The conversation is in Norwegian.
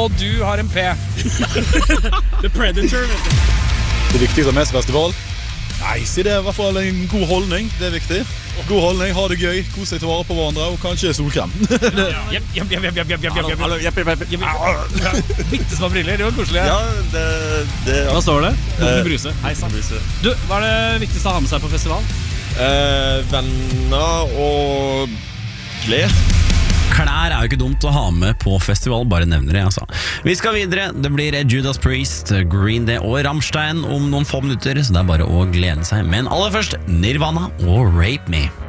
Og du har en P. The Predator, vet du. Det viktigste med festival? Nei, si det i hvert fall en god holdning, det er viktig. God holdning, ha det gøy, kos deg til vare på hverandre, og kanskje solkrem. Bitte små briller, det var koselig. Ja, Hva står det? Dr. Bruse. Hei sann. Du, hva er det viktigste å ha med seg på festival? Venner og klær. Klær er jo ikke dumt å ha med på festival, bare nevner det, altså. Vi skal videre, det blir Judas Priest, Green Day og Rammstein om noen få minutter, så det er bare å glede seg. Men aller først, Nirvana og Rape Me.